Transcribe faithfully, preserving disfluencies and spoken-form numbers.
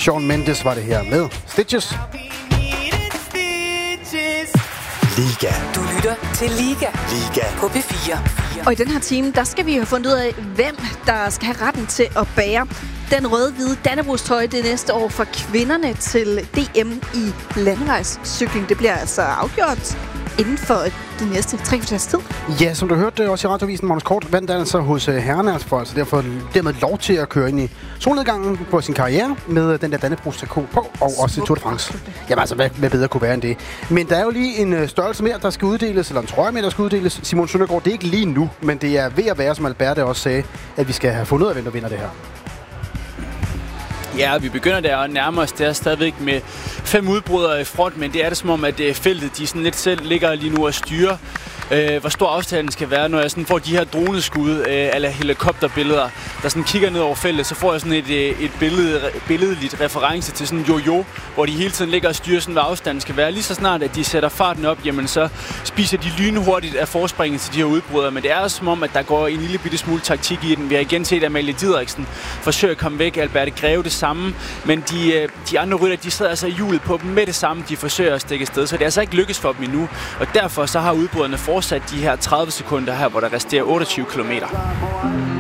Shawn Mendes var det her med Stitches. Liga. Du lytter til Liga. Liga. På P fire. Og i den her time, der skal vi have fundet ud af, hvem der skal have retten til at bære den røde-hvide Dannebrogstrøje det næste år for kvinderne til D M i landevejscykling. Det bliver altså afgjort inden for de næste tre kvarters tid. Ja, som du hørte også i radiovisen, Magnus Kort vandt altså hos herrerne, altså for altså derfor dermed lov til at køre ind i solnedgangen på sin karriere med den der Dannebrogstrikot på, og også i Tour de France. Jamen altså, hvad, hvad bedre kunne være end det? Men der er jo lige en størrelse mere, der skal uddeles, eller en trøje mere, der skal uddeles. Simon Søndergaard, det er ikke lige nu, men det er ved at være, som Alberte også sagde, at vi skal have fundet ud af, hvem der vinder det her. Ja, vi begynder der at nærme os der stadigvæk med fem udbrydere i front, men det er det som om, at feltet de sådan lidt selv ligger lige nu og styrer, øh, hvor stor afstanden skal være. Når jeg sådan får de her droneskud, øh, eller helikopterbilleder, der sådan kigger ned over feltet, så får jeg sådan et, et billede, billedligt reference til sådan en jo-jo, hvor de hele tiden ligger og styrer sådan, hvad afstanden skal være. Lige så snart, at de sætter farten op, jamen så spiser de lynhurtigt af forspringet til de her udbrydere. Men det er som om, at der går en lille bitte smule taktik i den. Vi har igen set, at Amalie Didriksen forsøger at komme væk. Alberte Greve det samme. Men de, de andre rytter, de sidder altså i hjulet på dem med det samme. De forsøger at stikke afsted, så det er altså ikke lykkes for dem endnu. Og derfor så har udbryderne fortsat de her tredive sekunder her, hvor der resterer otteogtyve kilometer.